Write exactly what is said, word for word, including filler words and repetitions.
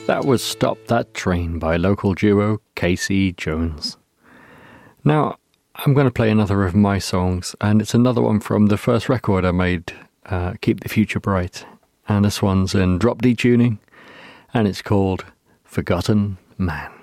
That was Stop That Train by local duo Casey Jones. Now, I'm going to play another of my songs, and it's another one from the first record I made, uh, Keep the Future Bright. And this one's in drop D tuning, and it's called Forgotten Man.